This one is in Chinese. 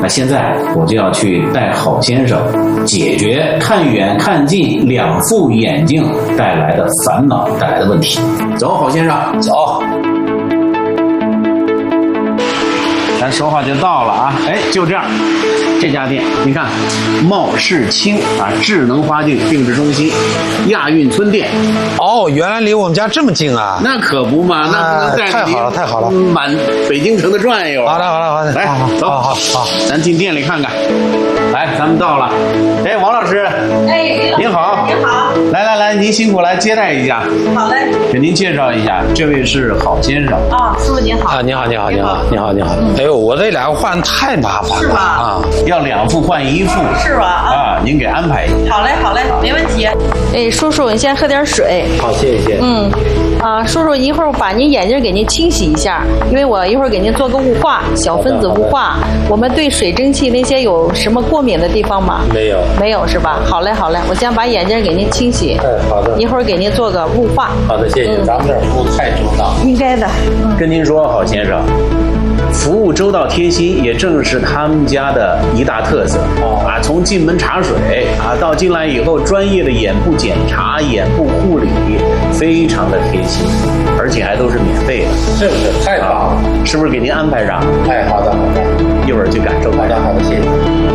那现在我就要去带郝先生解决看远看近两副眼镜带来的烦恼，带来的问题。走，郝先生，走。咱说话就到了啊！哎，就这样，这家店你看，茂世清啊，智能花镜定制中心，亚运村店。 哦，原来离我们家这么近啊！ 那可不嘛，那不能带太好了，太好了， 满北京城的转悠。 好的，好的，好的， 来，走， 好， 咱进店里看看。来，咱们到了。哎，王老师， 哎， 您好， 您好， 来，您辛苦来接待一下。 好嘞， 给您介绍一下，这位是郝先生。 啊，师傅您好。 啊，你好。哎呦，我这两个换太麻烦了， 是吧？ 啊， 要2副换1副， 是吧？ 啊，您给安排一下。 好嘞，没问题。哎，叔叔，你先喝点水。 好，谢谢。 叔叔，一会儿我把您眼睛给您清洗一下，因为我一会儿给您做个雾化，小分子雾化。我们对水蒸气那些有什么过敏的地方吗？没有是吧？好嘞，我先把眼睛给您清洗。 好的。 一会儿给您做个雾化。 好的，谢谢。咱们这儿服务太周到。 应该的。 跟您说，郝先生，服务周到贴心，也正是他们家的一大特色。从进门茶水到进来以后专业的眼部检查、眼部护理，非常的贴心，而且还都是免费的。 是不是太棒了？ 是不是给您安排上？ 哎，好的， 一会儿去感受。 好的，谢谢。